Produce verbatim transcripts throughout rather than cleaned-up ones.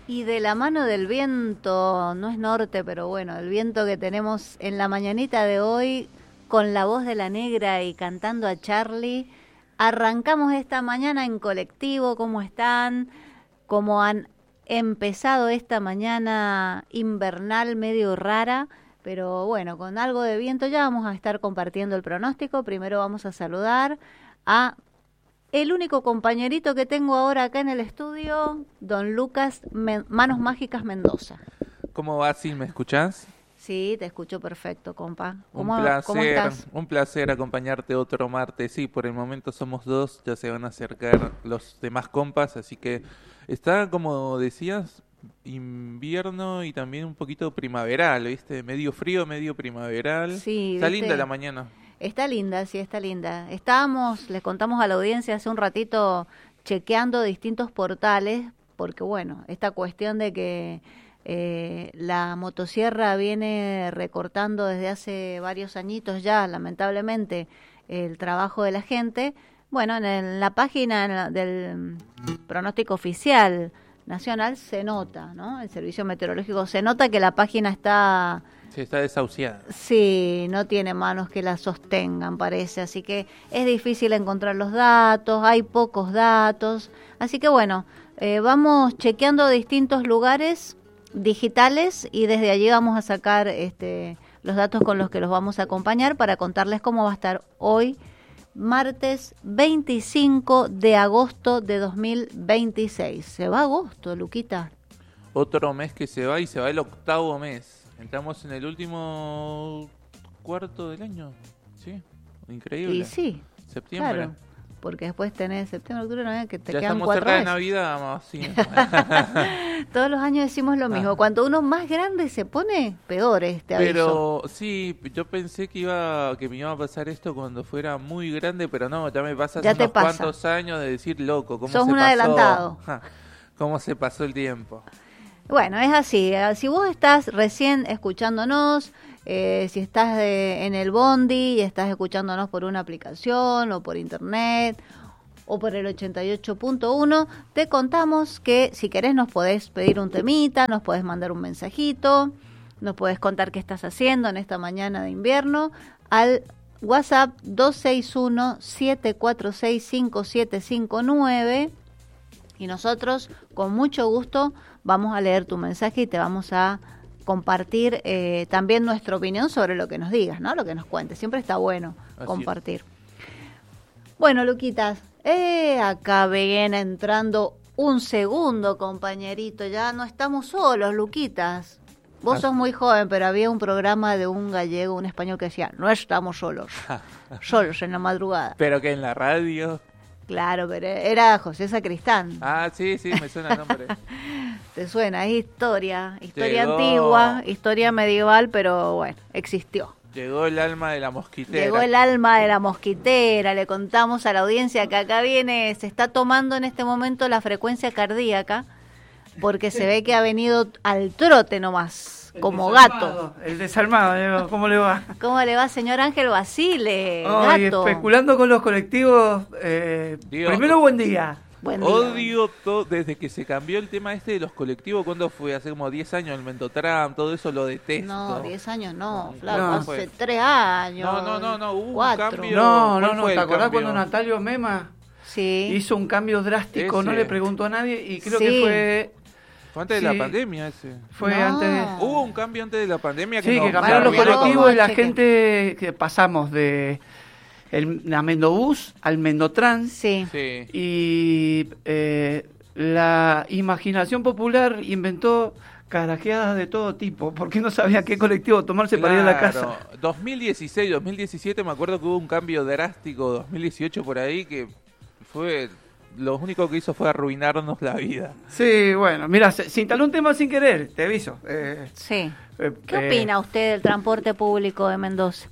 Y de la mano del viento, no es norte, pero bueno, el viento que tenemos en la mañanita de hoy, con la voz de la negra y cantando a Charlie, arrancamos esta mañana en colectivo. ¿Cómo están? ¿Cómo han empezado esta mañana invernal medio rara? Pero bueno, con algo de viento ya vamos a estar compartiendo el pronóstico. Primero vamos a saludar a el único compañerito que tengo ahora acá en el estudio, don Lucas Men- Manos Mágicas Mendoza. ¿Cómo va? ¿Sí me escuchás? Sí, te escucho perfecto, compa. Un ¿Cómo, placer, ¿cómo estás? un placer acompañarte otro martes. Sí, por el momento somos dos, ya se van a acercar los demás compas, así que está, como decías, invierno y también un poquito primaveral, ¿viste? Medio frío, medio primaveral. Sí, Está ¿viste? linda la mañana. Está linda, sí, está linda. Estábamos, les contamos a la audiencia hace un ratito, chequeando distintos portales, porque bueno, esta cuestión de que eh, la motosierra viene recortando desde hace varios añitos ya, lamentablemente, el trabajo de la gente. Bueno, en, el- en la página en la- del pronóstico oficial nacional se nota, ¿no? El servicio meteorológico se nota que la página está... Sí, está desahuciada. Sí, no tiene manos que la sostengan, parece, así que es difícil encontrar los datos, hay pocos datos, así que bueno, eh, vamos chequeando distintos lugares digitales y desde allí vamos a sacar este, los datos con los que los vamos a acompañar para contarles cómo va a estar hoy, martes veinticinco de agosto de dos mil veintiséis. Se va agosto, Luquita. Otro mes que se va y se va el octavo mes. Entramos en el último cuarto del año, ¿sí? Increíble. Y sí, Septiembre. claro, porque después tenés septiembre, octubre, noviembre, que te Ya quedan estamos cuatro cerca de meses. Navidad, vamos, sí. Todos los años decimos lo mismo. Ah. Cuando uno más grande se pone, peor este aviso. Pero sí, yo pensé que iba que me iba a pasar esto cuando fuera muy grande, pero no, ya me pasa hace Ya te unos pasa. cuantos años de decir loco, ¿cómo Sos se un pasó? adelantado. Ja, ¿cómo se pasó el tiempo? Bueno, es así. eh, Si vos estás recién escuchándonos, eh, si estás de- en el bondi y estás escuchándonos por una aplicación o por internet o por el ochenta y ocho punto uno, te contamos que si querés nos podés pedir un temita, nos podés mandar un mensajito, nos podés contar qué estás haciendo en esta mañana de invierno al WhatsApp dos seis uno, siete cuatro seis, cinco siete cinco nueve. Y nosotros, con mucho gusto, vamos a leer tu mensaje y te vamos a compartir eh, también nuestra opinión sobre lo que nos digas, ¿no? Lo que nos cuentes. Siempre está bueno Así compartir. Bueno, Luquitas, eh, acá viene entrando un segundo compañerito. Ya no estamos solos, Luquitas. Vos Ah. sos muy joven, pero había un programa de un gallego, un español que decía, no estamos solos, solos en la madrugada. Pero que en la radio. Claro, pero era José Sacristán. Ah, sí, sí, me suena el nombre. Te suena, es historia, historia Llegó. antigua, historia medieval, pero bueno, existió. Llegó el alma de la mosquitera. Llegó el alma de la mosquitera, le contamos a la audiencia que acá viene, se está tomando en este momento la frecuencia cardíaca, porque se ve que ha venido al trote nomás, El como desarmado, gato. El desarmado, Diego, ¿cómo le va? ¿Cómo le va, señor Ángel Basile? Ay, Gato. especulando con los colectivos, eh, Digo, primero buen día. Buen día. Odio todo, desde que se cambió el tema este de los colectivos, ¿cuándo fue? Hace como diez años el Mentotram, todo eso lo detesto. No, diez años no, No, Flaco, no hace fue. tres años. No, no, no, no, hubo un cuatro. cambio. No, no, ¿cuál no, fue ¿te el acordás cambio? cuando Natalio Mema Sí. hizo un cambio drástico? No Ese. le preguntó a nadie y creo Sí. que fue, Fue antes de Sí. la pandemia ese. fue No. antes de... Hubo un cambio antes de la pandemia que Sí, nos que cambiaron los cambiaron colectivos todo, y la cheque. gente que pasamos de el la Mendobús al Mendotrans Sí. Sí. y eh, la imaginación popular inventó carajeadas de todo tipo, porque no sabía qué colectivo tomarse para ir a la casa. Claro, dos mil dieciséis, dos mil diecisiete me acuerdo que hubo un cambio drástico, dos mil dieciocho por ahí, que fue, lo único que hizo fue arruinarnos la vida. Sí, bueno, mira, se, se instaló un tema sin querer, te aviso. Eh, Sí. eh, ¿Qué eh, opina usted del transporte público de Mendoza?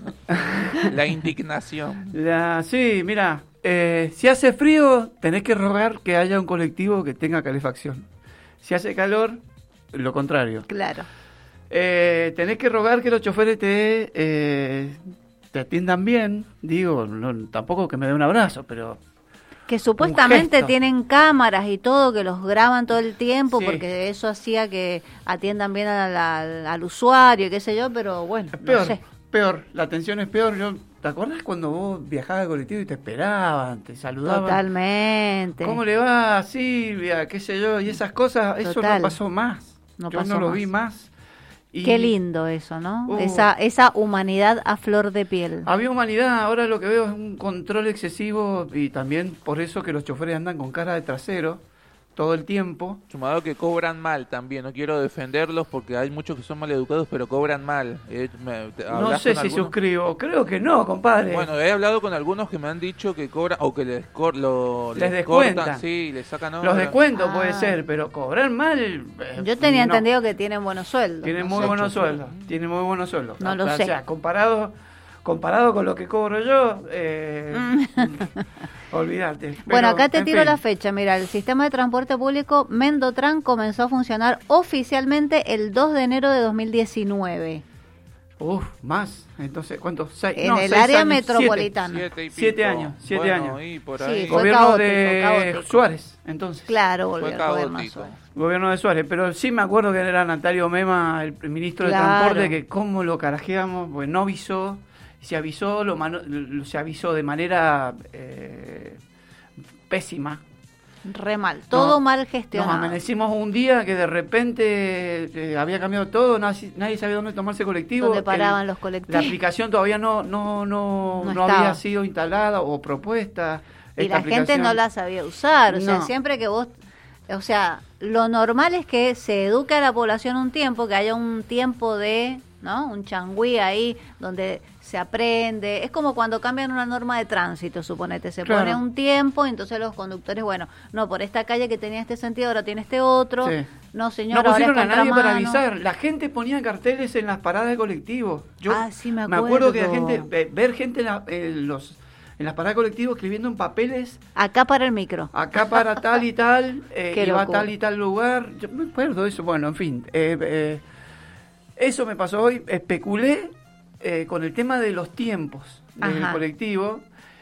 La indignación. La, sí, mira, eh, si hace frío, tenés que rogar que haya un colectivo que tenga calefacción. Si hace calor, lo contrario. Claro. Eh, tenés que rogar que los choferes te, eh, te atiendan bien. Digo, no, tampoco que me dé un abrazo, pero Que supuestamente gesto. tienen cámaras y todo, que los graban todo el tiempo, Sí. porque eso hacía que atiendan bien a la- al, al usuario y qué sé yo, pero bueno, Es peor, no sé. peor, la atención es peor. Yo, ¿te acuerdas cuando vos viajabas de colectivo y te esperaban, te saludaban? Totalmente. ¿Cómo le va, Silvia? ¿Qué sé yo? Y esas cosas, eso Total. no pasó más. No yo pasó no lo más. vi más. Y Qué lindo eso, ¿no? Uh. Esa, esa humanidad a flor de piel. Había humanidad, ahora lo que veo es un control excesivo y también por eso que los choferes andan con cara de trasero todo el tiempo. Sumado que cobran mal también, no quiero defenderlos porque hay muchos que son mal educados, pero cobran mal. Eh, me- te- No ¿hablas sé con si algunos? suscribo, creo que no, compadre. Bueno, he hablado con algunos que me han dicho que cobran, o que les, cor, lo, Les les descuentan. cortan, sí, les sacan Los hora. descuentos Ah. puede ser, pero cobrar mal... eh, Yo tenía no. entendido que tienen buenos sueldos. Tienen no muy sé. buenos sueldos, tienen muy buenos sueldos. No lo o sé. sea, comparado, comparado con lo que cobro yo, eh, olvídate. Mm. Bueno, Pero, acá te en tiro fin. la fecha. Mira, el sistema de transporte público Mendotran comenzó a funcionar oficialmente el dos de enero de dos mil diecinueve Uf, más. Entonces, ¿cuántos? Seis, en no, el seis área años, metropolitana. Siete, y Siete pico. años, siete Bueno, años. y por Sí, ahí. fue Gobierno caótico, de caótico. Suárez, entonces. Claro, volvió Fue el gobierno de caótico. Suárez. Gobierno de Suárez, pero sí me acuerdo que era Natalio Mema, el ministro Claro. de Transporte, que cómo lo carajeamos, pues no avisó, se avisó, lo mano- lo- se avisó de manera eh, pésima. Re mal. Todo No, mal Nos gestionado. amanecimos un día que de repente eh, había cambiado todo, nadie, nadie sabía dónde tomarse colectivo. Donde paraban El- los La colectivos. aplicación todavía no no no, No no estaba. había sido instalada o propuesta. Y Esta la gente aplicación- no la sabía usar. O sea, No. siempre que vos... O sea, lo normal es que se eduque a la población un tiempo, que haya un tiempo de... ¿no? Un changüí ahí donde se aprende. Es como cuando cambian una norma de tránsito, suponete. Se Claro. pone un tiempo y entonces los conductores, bueno, no, por esta calle que tenía este sentido, ahora tiene este otro. Sí. No, señor, No ahora es pusieron a nadie para contramano. avisar. La gente ponía carteles en las paradas de colectivo. Yo Ah, sí, me acuerdo que la acuerdo. gente, ve- ver gente en, la- en los, en las paradas de colectivo escribiendo en papeles, Acá para el micro. acá para tal y tal, eh, Qué iba a locura. tal y tal lugar. Yo me acuerdo de eso. Bueno, en fin. eh, eh, eso me pasó hoy. Especulé eh, con el tema de los tiempos del Ajá. colectivo.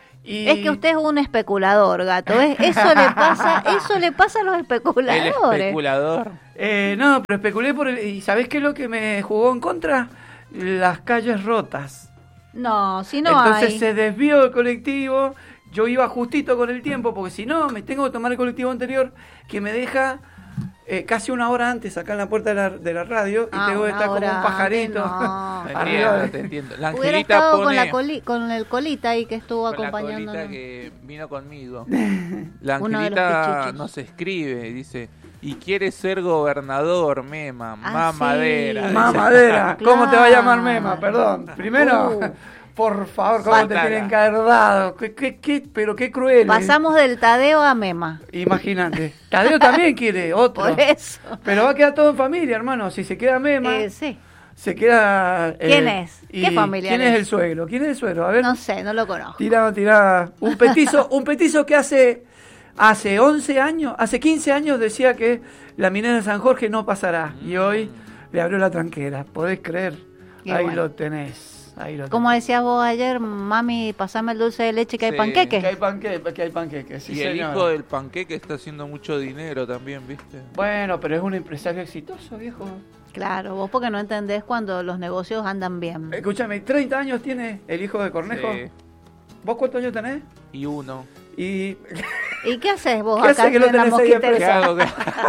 Y Es que usted es un especulador, gato. ¿Ves? Eso le pasa, eso le pasa a los El especuladores. especulador. Eh, no, pero especulé por el... ¿Y sabés qué es lo que me jugó en contra? Las calles rotas. No, si no Entonces hay. se desvió el colectivo, yo iba justito con el tiempo, porque si no, me tengo que tomar el colectivo anterior, que me deja eh, casi una hora antes acá en la puerta de la, de la radio, y Ah, tengo que una estar como hora un pajarito. antes, no. Entiendo, Arriba. te entiendo. La Hubiera Angelita estado pone con, la coli- con el colita ahí que estuvo con la acompañándonos. colita que vino conmigo. La Uno de los Angelita pichichis. nos escribe y dice, y quiere ser gobernador, Mema, Ah, mamadera. sí. Mamadera, ¿cómo te va a llamar Claro. Mema? Perdón. Primero, Uh. por favor, ¿cómo Fatal. te tienen que haber dado? ¿Qué, qué, qué- pero qué cruel. ¿eh? Pasamos del Tadeo a Mema. Imagínate. Tadeo también quiere otro. Por eso. Pero va a quedar todo en familia, hermano. Si se queda Mema, Eh, sí. se queda... eh, ¿Quién es? y ¿Qué familiar ¿Quién es? es el suegro? ¿Quién es el suegro? A ver, No sé, no lo conozco. tira, tira. Un petizo, un petizo que hace, hace once años, hace quince años decía que la minera de San Jorge no pasará. Y hoy le abrió la tranquera. ¿Podés creer? Qué Ahí bueno. lo tenés. Ahí lo Como tenés. decías vos ayer, mami, pasame el dulce de leche que hay Sí, panqueques. Que hay panqueques, que hay panqueques. Sí, Y el señor. hijo del panqueque está haciendo mucho dinero también, ¿viste? Bueno, pero es un empresario exitoso, viejo. Claro, vos porque no entendés cuando los negocios andan bien. Escúchame, treinta años tiene el hijo de Cornejo. Sí. ¿Vos cuántos años tenés? Y uno. Y ¿Y qué haces vos ¿Qué acá hace que lo en la tenés ahí de ¿Qué mosquitería? hago?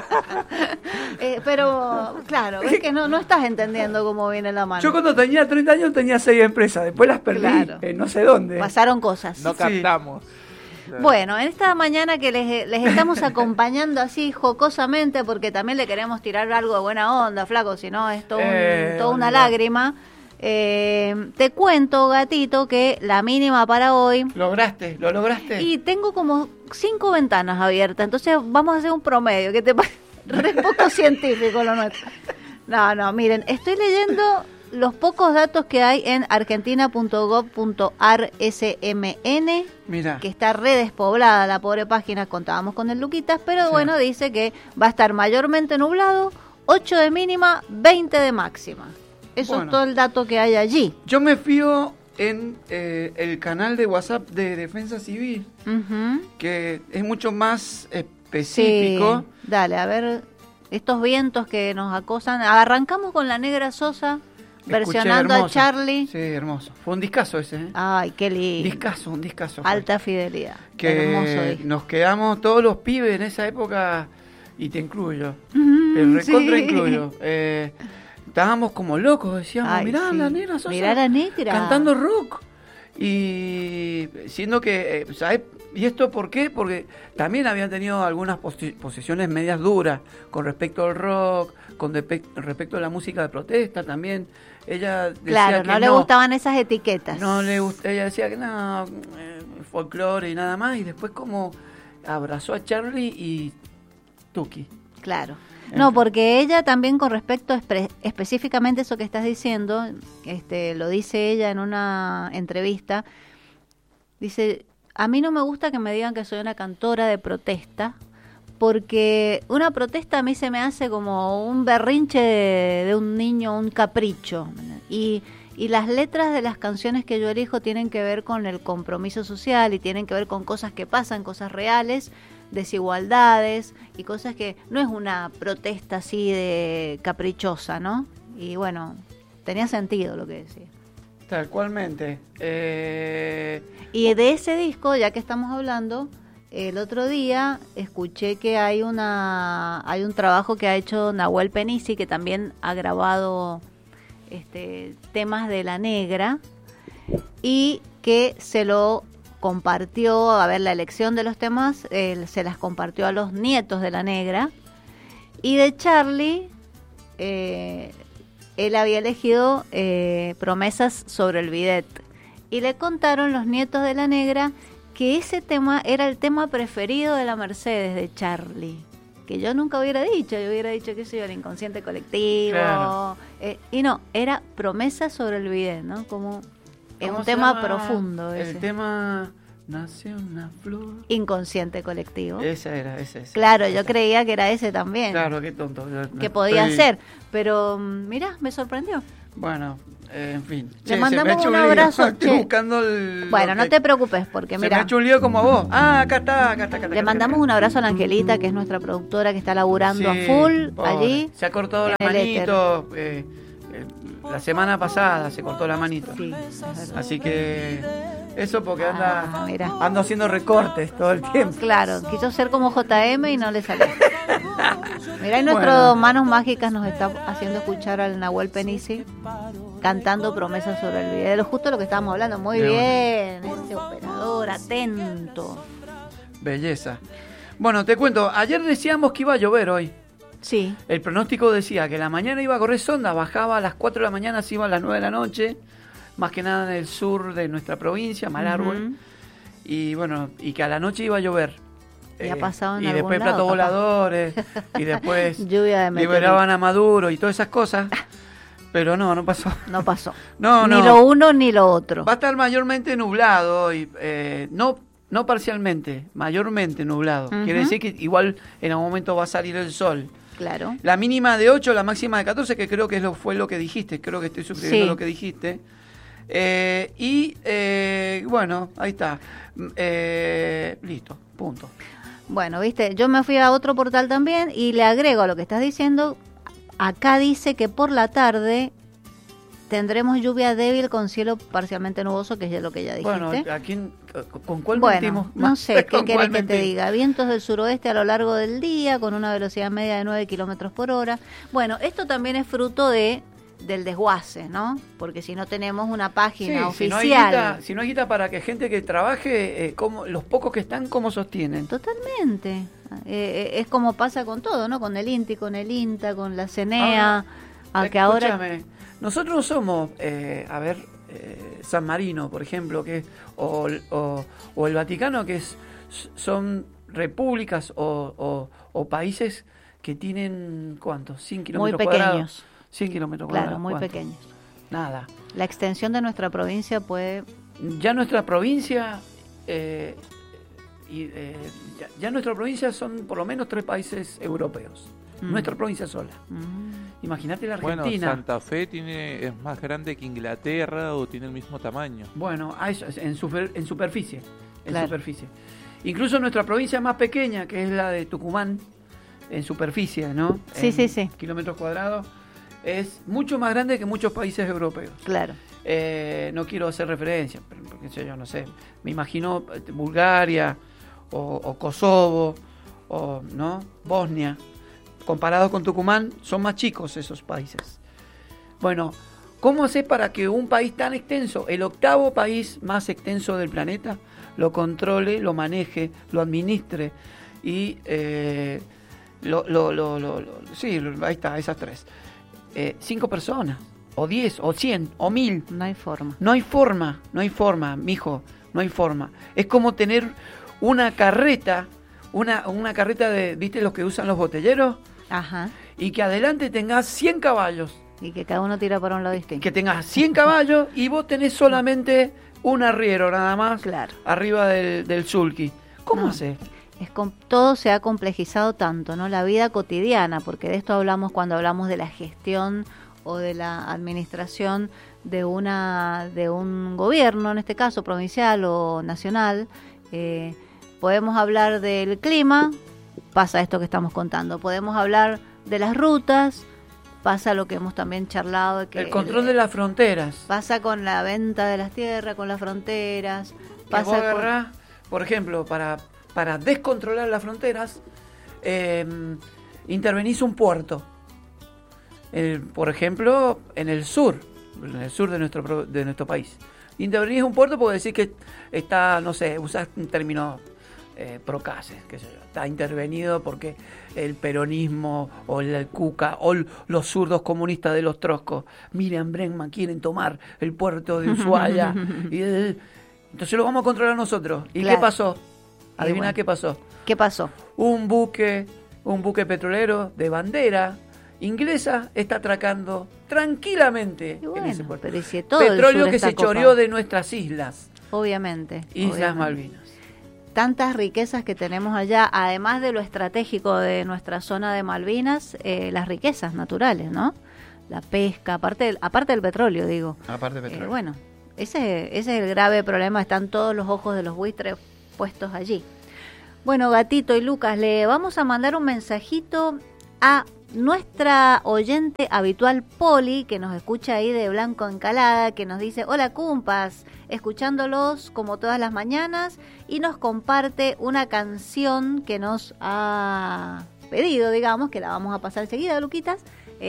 Eh, pero, claro, es que no, no estás entendiendo cómo viene la mano. yo cuando tenía treinta años tenía seis empresas, después las perdí Claro. en no sé dónde. Pasaron cosas. No Sí. captamos. Bueno, en esta mañana que les, les estamos acompañando así jocosamente, porque también le queremos tirar algo de buena onda, flaco, si no es todo un- Eh, toda una olvidá. lágrima. Eh, te cuento, gatito, que la mínima para hoy... Lograste, lo lograste. Y tengo como cinco ventanas abiertas, entonces vamos a hacer un promedio, que te parece re poco científico lo nuestro. No, no, miren, estoy leyendo los pocos datos que hay en argentina punto gov punto ar S M N, Mira, que está re despoblada la pobre página, contábamos con el Luquitas, pero Sí. bueno, dice que va a estar mayormente nublado, ocho de mínima, veinte de máxima. Eso Bueno. es todo el dato que hay allí. yo me fío en eh, el canal de WhatsApp de Defensa Civil, Uh-huh. que es mucho más específico. Sí, dale, a ver, estos vientos que nos acosan. Arrancamos con la Negra Sosa, Escuché, versionando a hermoso. Charlie. Sí, hermoso. Fue un discazo ese, ¿eh? Ay, qué lindo. Discazo, un discazo. fue. Alta fidelidad. Que Hermoso disco. nos quedamos todos los pibes en esa época, y te incluyo, Mm, te recontra sí. incluyo. Eh, estábamos como locos, decíamos, Ay, mirá sí. la Negra Sosa Mirá la Negra. cantando rock. Y siendo que, eh, ¿sabes? ¿Y esto por qué? Porque también habían tenido algunas posi- posiciones medias duras con respecto al rock, con depe- respecto a la música de protesta también. Ella decía Claro, que no le gustaban esas etiquetas. No le gust- ella decía que no, eh, folclore y nada más, y después como abrazó a Charlie y Tuki. Claro. En No, fin. porque ella también con respecto a espre- específicamente eso que estás diciendo, este, lo dice ella en una entrevista, dice, a mí no me gusta que me digan que soy una cantora de protesta, porque una protesta a mí se me hace como un berrinche de, de un niño, un capricho, y, y las letras de las canciones que yo elijo tienen que ver con el compromiso social y tienen que ver con cosas que pasan, cosas reales, desigualdades y cosas que no es una protesta así de caprichosa, ¿no? Y bueno, tenía sentido lo que decía. Tal cualmente. Eh, Y de ese disco, ya que estamos hablando, el otro día escuché que hay una hay un trabajo que ha hecho Nahuel Penisi, que también ha grabado este temas de La Negra y que se lo compartió, a ver, la elección de los temas, eh, se las compartió a los nietos de La Negra. Y de Charlie, eh, él había elegido eh, Promesas sobre el bidet. Y le contaron los nietos de La Negra que ese tema era el tema preferido de la Mercedes de Charlie. Que yo nunca hubiera dicho, yo hubiera dicho que soy el inconsciente colectivo. Claro. Eh, y no, era Promesas sobre el bidet, ¿no? Como es ¿cómo un se tema llama profundo ese. El tema Nace una flor. Inconsciente colectivo. Esa era, ese. ese. Claro, yo Esa. creía que era ese también. Claro, qué tonto. Yo- Que no podía estoy- ser. Pero mm, mirá, me sorprendió. Bueno, eh, en fin. Le Che, se me mandamos ha hecho un lío. abrazo, Estoy che. buscando el. Bueno, lo no que- te preocupes porque Se me ha mira, hecho un lío como a vos. Ah, acá está, acá está, acá está. le acá mandamos está. un abrazo a la Angelita, que es nuestra productora que está laburando Sí, a full pobre. allí. Se ha cortado en la el éter. manito. eh, eh, la semana pasada se cortó la manito. Sí, es verdad. Así que. Eso porque Ah, anda. mira. Ando haciendo recortes todo el tiempo. Claro, quiso ser como J M y no le salió. Mirá, y nuestro Bueno. Manos Mágicas nos está haciendo escuchar al Nahuel Penisi cantando Promesas sobre el video. Justo lo que estábamos hablando. Muy De bien, ese operador, atento. Belleza. Bueno, te cuento. Ayer decíamos que iba a llover hoy. Sí, El pronóstico decía que la mañana iba a correr sonda, bajaba a las cuatro de la mañana, se iba a las nueve de la noche, más que nada en el sur de nuestra provincia, Malargüe, Ujú. y bueno, y que a la noche iba a llover. Y ha pasado en y algún después lado, platos capaz. voladores, y después Lluvia de meteoritos. liberaban a Maduro y todas esas cosas, pero no, no pasó. No pasó. No, ni no. lo uno ni lo otro. Va a estar mayormente nublado, y eh, no, no parcialmente, mayormente nublado. Ujú. Quiere decir que igual en algún momento va a salir el sol. Claro. La mínima de ocho, la máxima de catorce, que creo que es lo, fue lo que dijiste, creo que estoy suscribiendo Sí. lo que dijiste. Eh, y eh, bueno, ahí está. Mm, eh, listo, punto. Bueno, viste, yo me fui a otro portal también y le agrego a lo que estás diciendo. Acá dice que por la tarde tendremos lluvia débil con cielo parcialmente nuboso, que es ya lo que ya dijiste. Bueno, ¿a quién, ¿con cuál Bueno, mentimos? no más? sé, ¿qué ¿Con querés cuál que te mentimos? diga? Vientos del suroeste a lo largo del día con una velocidad media de nueve kilómetros por hora. Bueno, esto también es fruto de del desguace, ¿no? Porque si no tenemos una página Sí, si no hay oficial. guita, si no hay guita para que gente que trabaje, eh, como, los pocos que están, ¿cómo sostienen? Totalmente. Eh, eh, es como pasa con todo, ¿no? Con el INTI, con el INTA, con la CENEA, a que ahora... Escúchame, nosotros somos, eh, a ver, eh, San Marino, por ejemplo, que o, o, o el Vaticano, que es son repúblicas o, o, o países que tienen, ¿cuántos? cien Muy kilómetros pequeños. cuadrados. cien kilómetros Claro, cuadrados. muy ¿cuánto? pequeños. Nada. La extensión de nuestra provincia puede... Ya nuestra provincia, eh, y, eh, ya, ya nuestra provincia son por lo menos tres países europeos. Mm. Nuestra provincia sola. Mm. Imagínate la Bueno, Argentina. Santa Fe tiene es más grande que Inglaterra o tiene el mismo tamaño. Bueno, a eso, en, super, en superficie. En Claro. superficie. Incluso nuestra provincia más pequeña, que es la de Tucumán, en superficie, ¿no? Sí, en sí, sí. kilómetros cuadrados, es mucho más grande que muchos países europeos. Claro. Eh, no quiero hacer referencia, pero qué sé yo, no sé. Me imagino eh, Bulgaria o, o Kosovo o no Bosnia. Comparados con Tucumán, son más chicos esos países. Bueno, ¿cómo haces para que un país tan extenso, el octavo país más extenso del planeta, lo controle, lo maneje, lo administre y eh, lo, lo, lo, lo, lo, sí, ahí está, esas tres. Eh, cinco personas, o diez, o cien, o mil. No hay forma. No hay forma, no hay forma, mijo, no hay forma. Es como tener una carreta, una, una carreta de, ¿viste los que usan los botelleros? Ajá. Y que adelante tengas cien caballos. Y que cada uno tira para un lado distinto. Que tengas cien caballos y vos tenés solamente un arriero nada más. Claro. Arriba del, del sulky. ¿Cómo No. haces? Es com- todo se ha complejizado tanto, ¿no? La vida cotidiana, porque de esto hablamos cuando hablamos de la gestión o de la administración de una de un gobierno, en este caso provincial o nacional. Eh, podemos hablar del clima, pasa esto que estamos contando. Podemos hablar de las rutas, pasa lo que hemos también charlado. De que El control de las fronteras. Pasa con la venta de las tierras, con las fronteras. Que Pasa vos con- agarrás, por ejemplo, para, para descontrolar las fronteras, eh, intervenís un puerto. El- por ejemplo, en el sur, en el sur de nuestro, pro- de nuestro país. Intervenís un puerto porque decís que está, no sé, usás un término eh, procaces, qué sé yo. Está intervenido porque el peronismo o el Cuca o l- los zurdos comunistas de los troscos, Miriam Bregman, quieren tomar el puerto de Ushuaia. y el- entonces lo vamos a controlar nosotros. ¿Y Claro. qué pasó? Adivina bueno. qué pasó. ¿Qué pasó? Un buque, un buque petrolero de bandera inglesa está atracando tranquilamente Y en bueno, ese puerto. pero y si todo el Petróleo sur que está se choreó copado. de nuestras islas, Obviamente. Islas obviamente. Malvinas. Tantas riquezas que tenemos allá, además de lo estratégico de nuestra zona de Malvinas, eh, las riquezas naturales, ¿no? La pesca, aparte del, aparte del petróleo, digo. Aparte de Eh, bueno, ese, ese es el grave problema, están todos los ojos de los buitres puestos allí. Bueno, Gatito y Lucas, le vamos a mandar un mensajito a nuestra oyente habitual Poli, que nos escucha ahí de Blanco Encalada, que nos dice, hola cumpas, escuchándolos como todas las mañanas, y nos comparte una canción que nos ha pedido, digamos, que la vamos a pasar enseguida, Luquitas.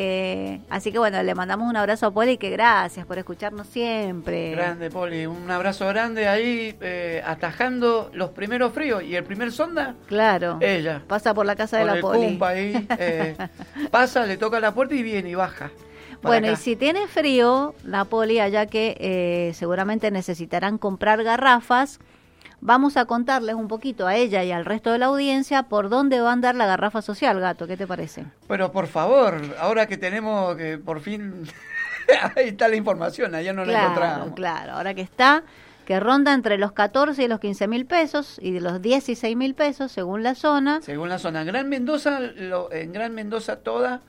Eh, así que bueno, le mandamos un abrazo a Poli, que gracias por escucharnos siempre. Grande, Poli. Un abrazo grande ahí, eh, atajando los primeros fríos. Y el primer sonda, Claro, ella. pasa por la casa de Con la el Poli. cumpa ahí. eh, pasa, le toca la puerta y viene y baja. para Bueno, y acá. si tiene frío, la Poli, allá que eh, seguramente necesitarán comprar garrafas, vamos a contarles un poquito a ella y al resto de la audiencia por dónde va a andar la garrafa social, Gato. ¿Qué te parece? Pero por favor, ahora que tenemos que por fin... ahí está la información, ayer no la Claro, encontrábamos. claro. Ahora que está, que ronda entre los catorce y los quince mil pesos y de los dieciséis mil pesos según la zona. Según la zona. En Gran Mendoza, lo- en Gran Mendoza toda,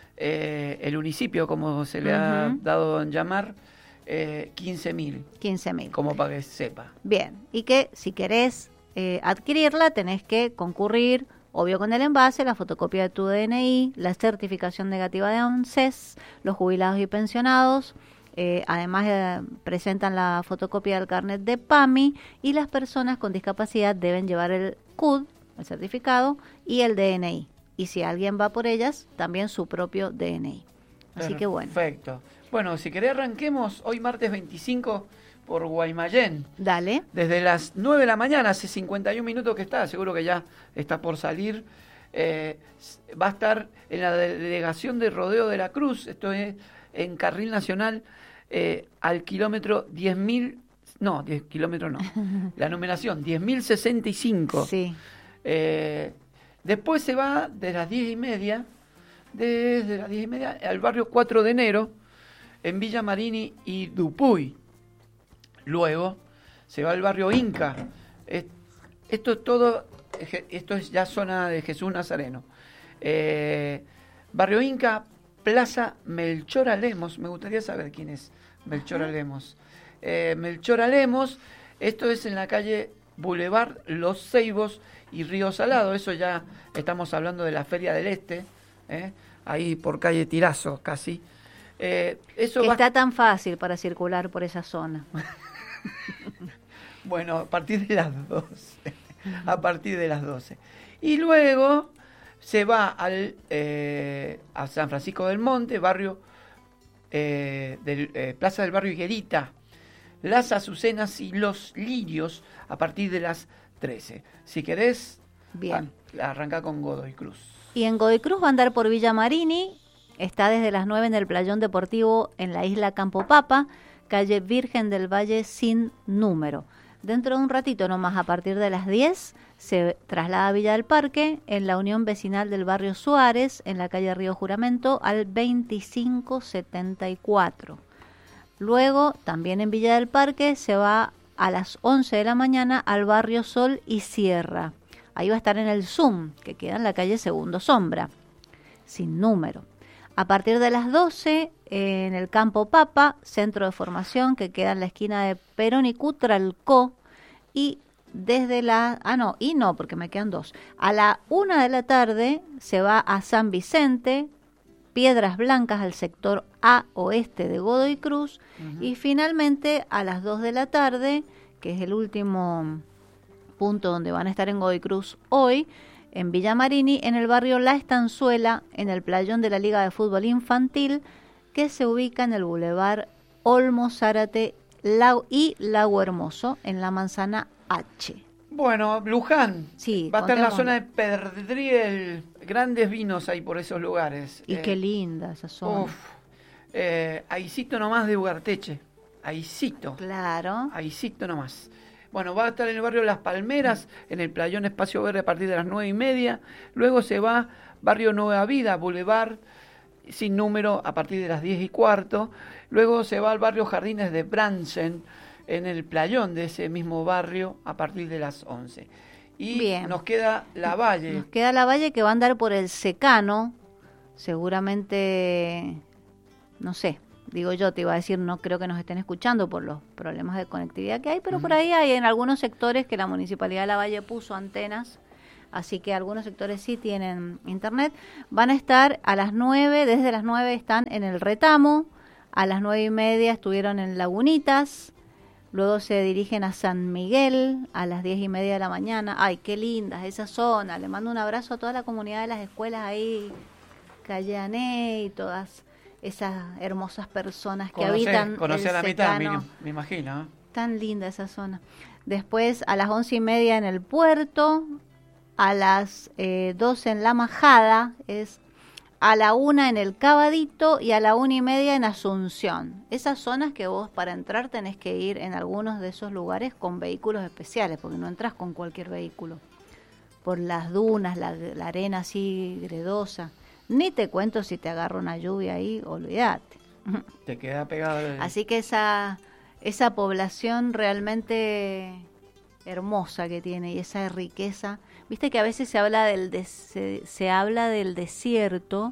eh, el municipio, como se le ha Ujú. dado en llamar, eh, quince mil, quince mil. como para que sepa. Bien, y que si querés eh, adquirirla tenés que concurrir, obvio con el envase, la fotocopia de tu D N I, la certificación negativa de ANSES, los jubilados y pensionados, eh, además eh, presentan la fotocopia del carnet de PAMI y las personas con discapacidad deben llevar el C U D, el certificado, y el D N I. Y si alguien va por ellas, también su propio D N I. Así que bueno, Perfecto. Bueno, si querés arranquemos hoy martes veinticinco por Guaymallén. dale. Desde las nueve de la mañana, hace cincuenta y un minutos que está, seguro que ya está por salir. Eh, va a estar en la delegación de Rodeo de la Cruz, esto es en Carril Nacional, eh, al kilómetro diez mil, no, diez kilómetros no, la numeración diez mil sesenta y cinco. Sí, Eh, después se va de las diez y media, desde las diez y media al barrio cuatro de enero, en Villa Marini y Dupuy. Luego se va al barrio Inca. Es- Esto es todo, esto es ya zona de Jesús Nazareno. Eh, Barrio Inca, Plaza Melchora Lemos. Me gustaría saber quién es Melchora Lemos. Eh, Melchora Lemos, esto es en la calle Boulevard Los Ceibos y Río Salado. Eso ya estamos hablando de la Feria del Este, ¿eh? Ahí por calle Tirazo casi. Eh, eso que va... está tan fácil para circular por esa zona. Bueno, a partir de las doce. A partir de las doce. Y luego se va al, eh, a San Francisco del Monte, barrio eh, del, eh, Plaza del Barrio Higuerita, Las Azucenas y Los Lirios a partir de las trece. Si querés, bien, a, arranca con Godoy Cruz. Y en Godoy Cruz va a andar por Villa Marini, está desde las nueve en el Playón Deportivo en la isla Campo Papa, calle Virgen del Valle sin número. Dentro de un ratito nomás, a partir de las diez, se traslada a Villa del Parque, en la Unión Vecinal del Barrio Suárez, en la calle Río Juramento, al veinticinco setenta y cuatro. Luego, también en Villa del Parque, se va a las once de la mañana al Barrio Sol y Sierra. Ahí va a estar en el Zoom, que queda en la calle Segundo Sombra, sin número. A partir de las doce, eh, en el Campo Papa, centro de formación que queda en la esquina de Perón y Cutralcó, y desde la... Ah, no, y no, porque me quedan dos. A la una de la tarde se va a San Vicente, Piedras Blancas, al sector A oeste de Godoy Cruz, uh-huh. Y finalmente a las dos de la tarde, que es el último punto donde van a estar en Godoy Cruz hoy, en Villa Marini, en el barrio La Estanzuela, en el playón de la Liga de Fútbol Infantil, que se ubica en el Boulevard Olmo Zárate y Lago Hermoso, en la manzana H. Bueno, Luján, sí, va a estar en la zona de Perdriel, grandes vinos hay por esos lugares. Y eh, qué linda esa zona. Uf, eh, ahícito nomás de Ugarteche, ahícito. Claro. Ahícito nomás. Bueno, va a estar en el barrio Las Palmeras, en el playón Espacio Verde a partir de las nueve y media. Luego se va barrio Nueva Vida, Boulevard sin número a partir de las diez y cuarto. Luego se va al barrio Jardines de Bransen, en el playón de ese mismo barrio a partir de las once. Y bien, nos queda La Valle. Nos queda La Valle, que va a andar por el Secano, seguramente, no sé, digo yo, te iba a decir, no creo que nos estén escuchando por los problemas de conectividad que hay, pero uh-huh. Por ahí hay en algunos sectores que la Municipalidad de La Valle puso antenas, así que algunos sectores sí tienen internet. Van a estar a las nueve, desde las nueve están en el Retamo, a las nueve y media estuvieron en Lagunitas, luego se dirigen a San Miguel a las diez y media de la mañana. Ay, qué linda esa zona. Le mando un abrazo a toda la comunidad de las escuelas ahí, Calle Ané y todas esas hermosas personas que Conocer, habitan conocer el a la mitad, Secano. me, me imagino. ¿eh? Tan linda esa zona. Después a las once y media en el Puerto, a las eh, doce en La Majada, es a la una en el Cabadito y a la una y media en Asunción. Esas zonas que vos para entrar tenés que ir en algunos de esos lugares con vehículos especiales, porque no entras con cualquier vehículo. Por las dunas, la, la arena así gredosa. Ni te cuento si te agarra una lluvia ahí, olvídate. Te queda pegado. El... Así que esa, esa población realmente hermosa que tiene y esa riqueza. Viste que a veces se habla del des, se, se habla del desierto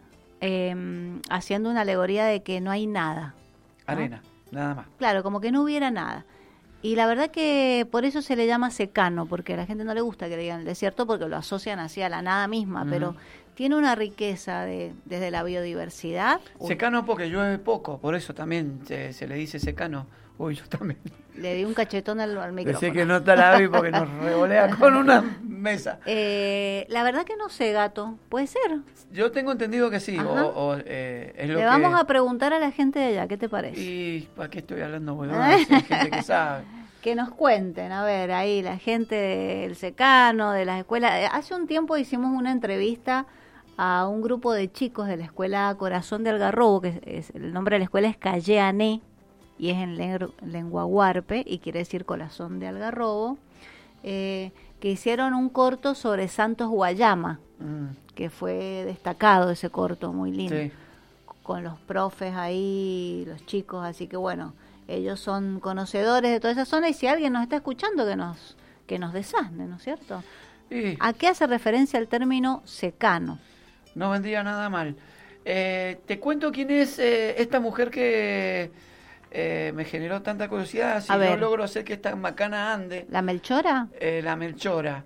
eh, haciendo una alegoría de que no hay nada, ¿no? Arena, nada más. Claro, como que no hubiera nada. Y la verdad que por eso se le llama secano, porque a la gente no le gusta que le digan el desierto porque lo asocian así a la nada misma, uh-huh. Pero tiene una riqueza de, desde la biodiversidad. Secano porque llueve poco, por eso también se, se le dice secano. Uy, yo también. Le di un cachetón al, al micrófono. Decía que no está la Avi porque nos revolea con una mesa. Eh, la verdad que no sé, gato. ¿Puede ser? Yo tengo entendido que sí. O, o, eh, es lo Le que... vamos a preguntar a la gente de allá, ¿qué te parece? Y ¿para qué estoy hablando, boludo? Hay gente que sabe. Que nos cuenten, a ver, ahí la gente del Secano, de las escuelas. Hace un tiempo hicimos una entrevista a un grupo de chicos de la escuela Corazón de Algarrobo, que es, es, el nombre de la escuela es Calle Ané, y es en len- lengua huarpe, y quiere decir Corazón de Algarrobo, eh, que hicieron un corto sobre Santos Guayama, mm. que fue destacado ese corto, muy lindo, sí. Con los profes ahí, los chicos, así que bueno, ellos son conocedores de toda esa zona, y si alguien nos está escuchando, que nos, que nos desasne, ¿no es cierto? Sí. ¿A qué hace referencia el término secano? No vendría nada mal. Eh, te cuento quién es eh, esta mujer que eh, me generó tanta curiosidad. Si A no ver. logro hacer que esta macana ande. ¿La Melchora? Eh, la Melchora.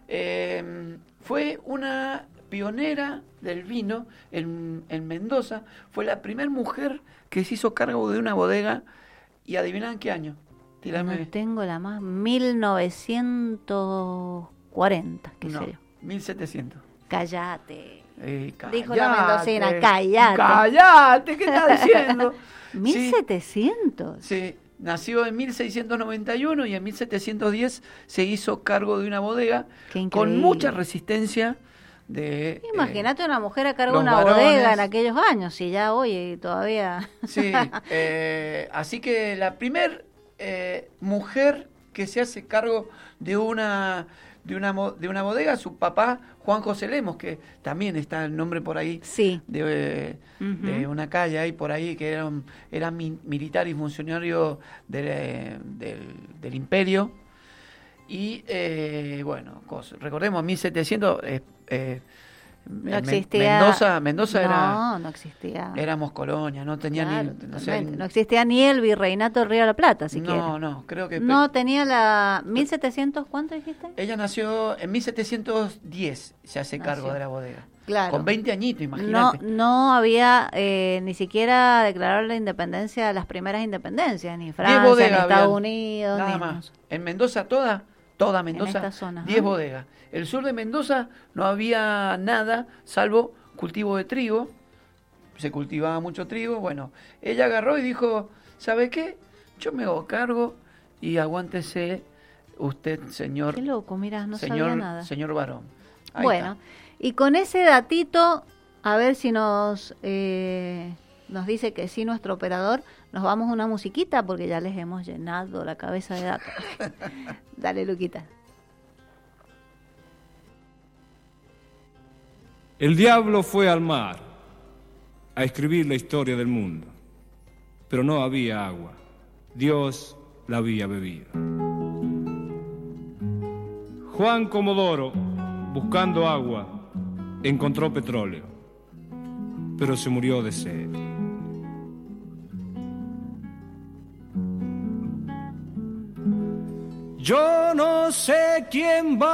Eh, fue una pionera del vino en, en Mendoza. Fue la primera mujer que se hizo cargo de una bodega. ¿Y adivinan qué año? Tírame. No tengo la más. mil novecientos cuarenta, qué No, sé yo. mil setecientos. Cállate. Eh, Dijo la cállate, mendocina, cállate. Cállate, ¿qué estás diciendo? mil setecientos. Sí, sí, nació en mil seiscientos noventa y uno y en mil setecientos diez se hizo cargo de una bodega Qué increíble. con mucha resistencia de... Imagínate eh, una mujer a cargo de los una varones. bodega en aquellos años, y ya hoy todavía... Sí, eh, así que la primer eh, mujer que se hace cargo de una de una mo- de una bodega, su papá Juan José Lemos, que también está el nombre por ahí Sí. de, eh, Ujú. de una calle ahí por ahí que era, un- era mi- militar y funcionario del, eh, del, del imperio. Y eh, bueno, cos- recordemos, mil setecientos, eh, eh, No Men- existía... Mendoza, Mendoza era... No, no existía. Éramos colonia, no tenía Claro, ni... No, sé, totalmente. No existía ni el virreinato del Río de la Plata, siquiera. no, no, creo que... No, tenía la... ¿mil setecientos cuánto dijiste? Ella nació en mil setecientos diez, se hace Nació. cargo de la bodega. Claro. Con veinte añitos, No, imagínate. no había eh, ni siquiera declarado la independencia, las primeras independencias, ni Francia, ni bodegas Estados habían, Unidos, Nada ni más. En Mendoza toda, toda Mendoza, esta zona, diez ajá. bodegas. El sur de Mendoza no había nada, salvo cultivo de trigo. Se cultivaba mucho trigo. Bueno, ella agarró y dijo, ¿sabe qué? Yo me hago cargo y aguántese usted, señor, Qué loco, mira, no señor, sabía nada. señor varón. Ahí Bueno, está. y con ese datito, a ver si nos eh, nos dice que sí nuestro operador, nos vamos a una musiquita porque ya les hemos llenado la cabeza de datos. Dale, Luquita. El diablo fue al mar a escribir la historia del mundo, pero no había agua. Dios la había bebido. Juan Comodoro, buscando agua, encontró petróleo, pero se murió de sed. Yo no sé quién va